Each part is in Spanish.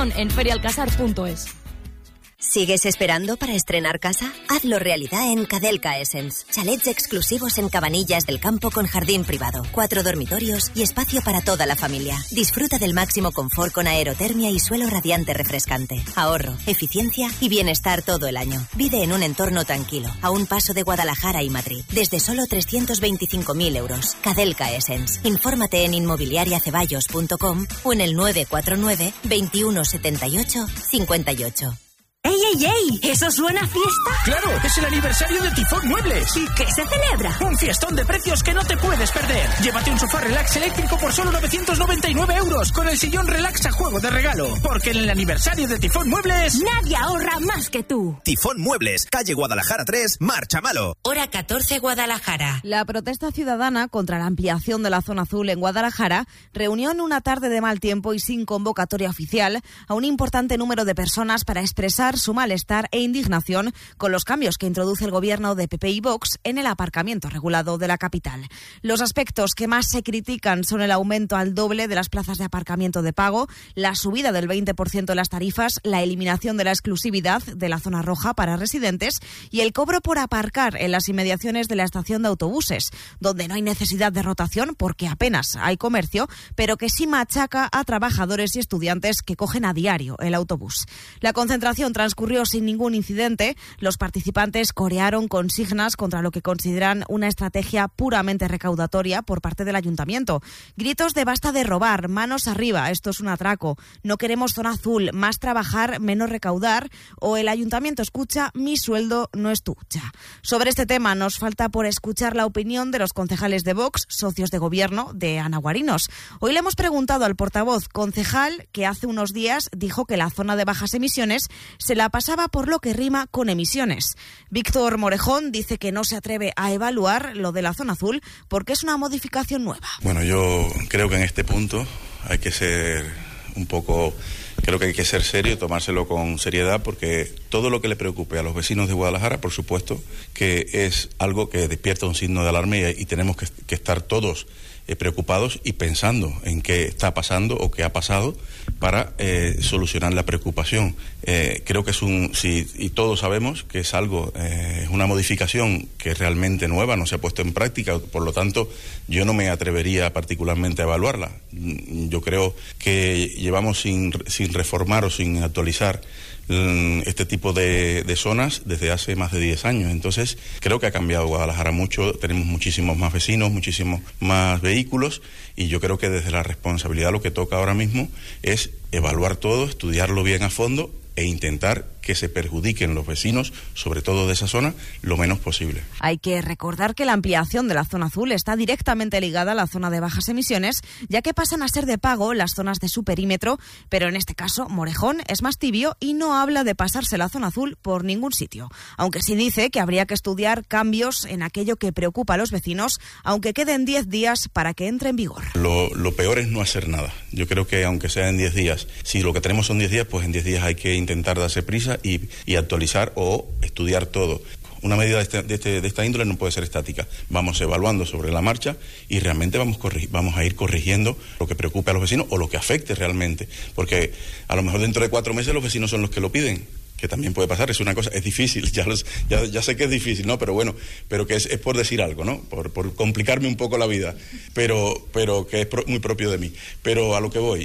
Información en ferialcasar.es. ¿Sigues esperando para estrenar casa? Hazlo realidad en Cadelca Essence. Chalets exclusivos en Cabanillas del Campo con jardín privado, 4 dormitorios y espacio para toda la familia. Disfruta del máximo confort con aerotermia y suelo radiante refrescante. Ahorro, eficiencia y bienestar todo el año. Vive en un entorno tranquilo, a un paso de Guadalajara y Madrid. Desde solo 325.000 euros. Cadelca Essence. Infórmate en inmobiliariaceballos.com o en el 949 21 78 58. ¡Ey, ey, ey! ¿Eso suena a fiesta? ¡Claro! ¡Es el aniversario de Tifón Muebles! ¿Y qué se celebra? ¡Un fiestón de precios que no te puedes perder! Llévate un sofá relax eléctrico por solo 999 euros con el sillón relax a juego de regalo. Porque en el aniversario de Tifón Muebles... ¡Nadie ahorra más que tú! Tifón Muebles, calle Guadalajara 3, Marchamalo. Hora 14, Guadalajara. La protesta ciudadana contra la ampliación de la zona azul en Guadalajara reunió en una tarde de mal tiempo y sin convocatoria oficial a un importante número de personas para expresar su malestar e indignación con los cambios que introduce el gobierno de PP y Vox en el aparcamiento regulado de la capital. Los aspectos que más se critican son el aumento al doble de las plazas de aparcamiento de pago, la subida del 20% de las tarifas, la eliminación de la exclusividad de la zona roja para residentes y el cobro por aparcar en las inmediaciones de la estación de autobuses, donde no hay necesidad de rotación porque apenas hay comercio, pero que sí machaca a trabajadores y estudiantes que cogen a diario el autobús. La concentración transcurrió sin ningún incidente. Los participantes corearon consignas contra lo que consideran una estrategia puramente recaudatoria por parte del ayuntamiento. Gritos de basta de robar, manos arriba, esto es un atraco, no queremos zona azul, más trabajar, menos recaudar, o el ayuntamiento escucha, mi sueldo no escucha. Sobre este tema nos falta por escuchar la opinión de los concejales de Vox, socios de gobierno de Ana Guarinos. Hoy le hemos preguntado al portavoz concejal que hace unos días dijo que la zona de bajas emisiones se la pasaba por lo que rima con emisiones. Víctor Morejón dice que no se atreve a evaluar lo de la zona azul porque es una modificación nueva. Bueno, yo creo que en este punto hay que ser creo que hay que ser serio, tomárselo con seriedad, porque todo lo que le preocupe a los vecinos de Guadalajara, por supuesto, que es algo que despierta un signo de alarma y tenemos que estar todos preocupados y pensando en qué está pasando o qué ha pasado para solucionar la preocupación. Creo que y todos sabemos que es algo, es una modificación que es realmente nueva, no se ha puesto en práctica, por lo tanto yo no me atrevería particularmente a evaluarla. Yo creo que llevamos sin reformar o sin actualizar este tipo de zonas desde hace más de 10 años. Entonces creo que ha cambiado Guadalajara mucho, tenemos muchísimos más vecinos, muchísimos más vehículos, y yo creo que desde la responsabilidad lo que toca ahora mismo es evaluar todo, estudiarlo bien a fondo e intentar que se perjudiquen los vecinos, sobre todo de esa zona, lo menos posible. Hay que recordar que la ampliación de la zona azul está directamente ligada a la zona de bajas emisiones, ya que pasan a ser de pago las zonas de su perímetro, pero en este caso Morejón es más tibio y no habla de pasarse la zona azul por ningún sitio, aunque sí dice que habría que estudiar cambios en aquello que preocupa a los vecinos, aunque queden 10 días para que entre en vigor. Lo peor es no hacer nada. Yo creo que aunque sea en 10 días, si lo que tenemos son 10 días, pues en 10 días hay que intentar darse prisa y actualizar o estudiar todo. Una medida de esta índole no puede ser estática. Vamos evaluando sobre la marcha y realmente vamos a ir corrigiendo lo que preocupe a los vecinos o lo que afecte realmente. Porque a lo mejor dentro de 4 meses los vecinos son los que lo piden, que también puede pasar. Es una cosa, es difícil, ya sé que es difícil, ¿no? Pero bueno, pero que es por decir algo, ¿no? Por complicarme un poco la vida, pero que es muy propio de mí. Pero a lo que voy,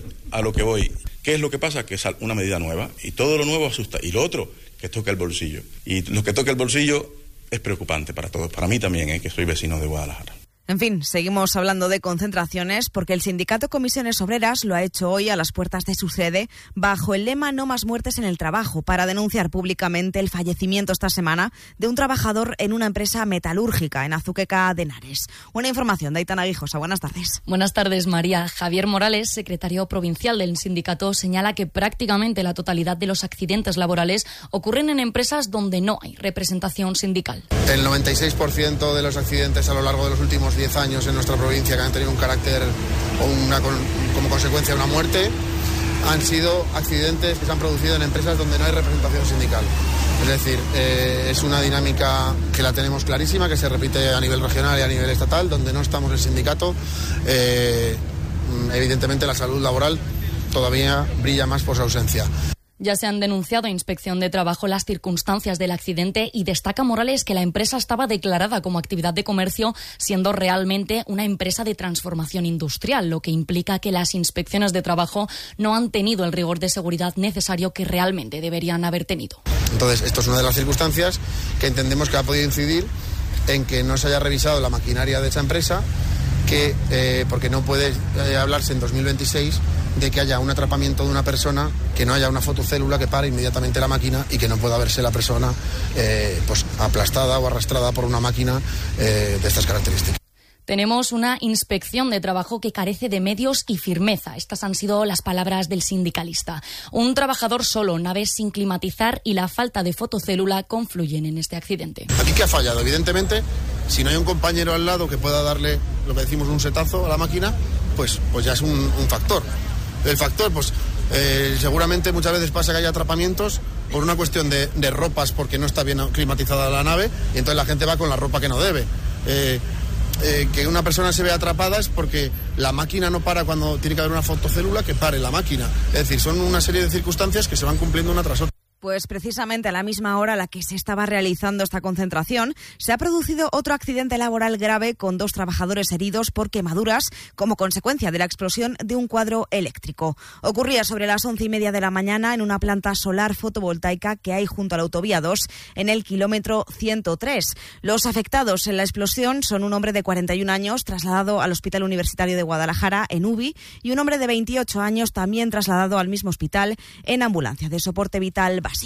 ¿qué es lo que pasa? Que es una medida nueva y todo lo nuevo asusta. Y lo otro, que toca el bolsillo. Y lo que toca el bolsillo es preocupante para todos, para mí también, que soy vecino de Guadalajara. En fin, seguimos hablando de concentraciones porque el sindicato Comisiones Obreras lo ha hecho hoy a las puertas de su sede bajo el lema No más muertes en el trabajo, para denunciar públicamente el fallecimiento esta semana de un trabajador en una empresa metalúrgica en Azuqueca de Henares. Una información de Aitana Guijosa. Buenas tardes. Buenas tardes, María. Javier Morales, secretario provincial del sindicato, señala que prácticamente la totalidad de los accidentes laborales ocurren en empresas donde no hay representación sindical. El 96% de los accidentes a lo largo de los últimos 10 años en nuestra provincia que han tenido un carácter o como consecuencia una muerte han sido accidentes que se han producido en empresas donde no hay representación sindical. Es decir, es una dinámica que la tenemos clarísima, que se repite a nivel regional y a nivel estatal, donde no estamos el sindicato. Evidentemente la salud laboral todavía brilla más por su ausencia. Ya se han denunciado a Inspección de Trabajo las circunstancias del accidente y destaca Morales que la empresa estaba declarada como actividad de comercio, siendo realmente una empresa de transformación industrial, lo que implica que las inspecciones de trabajo no han tenido el rigor de seguridad necesario que realmente deberían haber tenido. Entonces, esto es una de las circunstancias que entendemos que ha podido incidir en que no se haya revisado la maquinaria de esa empresa, porque no puede hablarse en 2026 de que haya un atrapamiento de una persona, que no haya una fotocélula que pare inmediatamente la máquina y que no pueda verse la persona pues aplastada o arrastrada por una máquina de estas características. Tenemos una inspección de trabajo que carece de medios y firmeza. Estas han sido las palabras del sindicalista. Un trabajador solo, naves sin climatizar y la falta de fotocélula confluyen en este accidente. ¿Aquí qué ha fallado? Evidentemente, si no hay un compañero al lado que pueda darle, lo que decimos, un setazo a la máquina, pues ya es un factor. El factor, pues seguramente muchas veces pasa que hay atrapamientos por una cuestión de ropas, porque no está bien climatizada la nave, y entonces la gente va con la ropa que no debe. Que una persona se vea atrapada es porque la máquina no para cuando tiene que haber una fotocélula que pare la máquina. Es decir, son una serie de circunstancias que se van cumpliendo una tras otra. Pues precisamente a la misma hora a la que se estaba realizando esta concentración, se ha producido otro accidente laboral grave con 2 trabajadores heridos por quemaduras como consecuencia de la explosión de un cuadro eléctrico. Ocurría sobre las 11:30 de la mañana en una planta solar fotovoltaica que hay junto a la autovía 2 en el kilómetro 103. Los afectados en la explosión son un hombre de 41 años trasladado al Hospital Universitario de Guadalajara en UBI y un hombre de 28 años también trasladado al mismo hospital en ambulancia de soporte vital básico.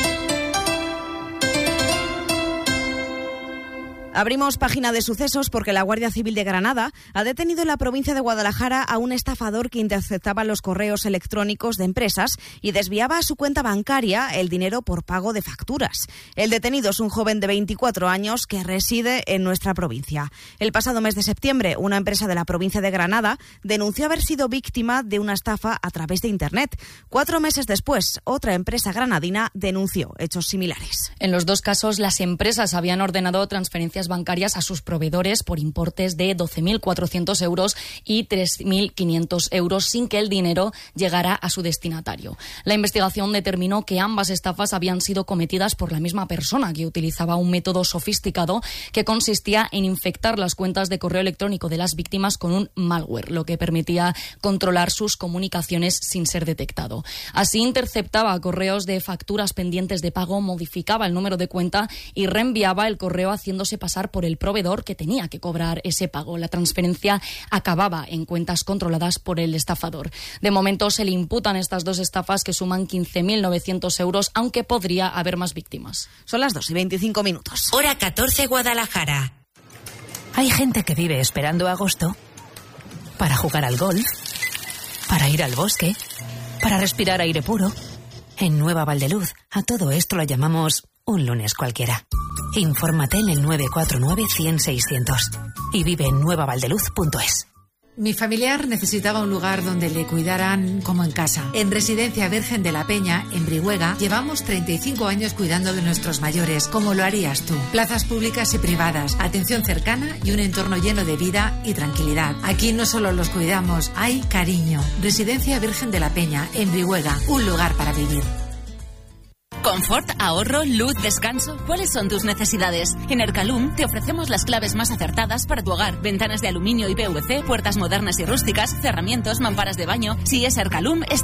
Abrimos página de sucesos porque la Guardia Civil de Granada ha detenido en la provincia de Guadalajara a un estafador que interceptaba los correos electrónicos de empresas y desviaba a su cuenta bancaria el dinero por pago de facturas. El detenido es un joven de 24 años que reside en nuestra provincia. El pasado mes de septiembre, una empresa de la provincia de Granada denunció haber sido víctima de una estafa a través de Internet. 4 meses después, otra empresa granadina denunció hechos similares. En los 2 casos, las empresas habían ordenado transferencias bancarias a sus proveedores por importes de 12.400 euros y 3.500 euros sin que el dinero llegara a su destinatario. La investigación determinó que ambas estafas habían sido cometidas por la misma persona, que utilizaba un método sofisticado que consistía en infectar las cuentas de correo electrónico de las víctimas con un malware, lo que permitía controlar sus comunicaciones sin ser detectado. Así interceptaba correos de facturas pendientes de pago, modificaba el número de cuenta y reenviaba el correo haciéndose pasar por el proveedor que tenía que cobrar ese pago. La transferencia acababa en cuentas controladas por el estafador. De momento se le imputan estas 2 estafas que suman 15.900 euros, aunque podría haber más víctimas. Son las 2:25 minutos. Hora 14, Guadalajara. Hay gente que vive esperando agosto para jugar al golf, para ir al bosque, para respirar aire puro. En Nueva Valdeluz, a todo esto lo llamamos un lunes cualquiera. Infórmate en el 949-100-600 y vive en nuevavaldeluz.es. Mi familiar necesitaba un lugar donde le cuidaran como en casa. En Residencia Virgen de la Peña, en Brihuega, llevamos 35 años cuidando de nuestros mayores, como lo harías tú. Plazas públicas y privadas, atención cercana y un entorno lleno de vida y tranquilidad. Aquí no solo los cuidamos, hay cariño. Residencia Virgen de la Peña, en Brihuega, un lugar para vivir. Confort, ahorro, luz, descanso. ¿Cuáles son tus necesidades? En Ercalum te ofrecemos las claves más acertadas para tu hogar. Ventanas de aluminio y PVC, puertas modernas y rústicas, cerramientos, mamparas de baño. Si es Ercalum, es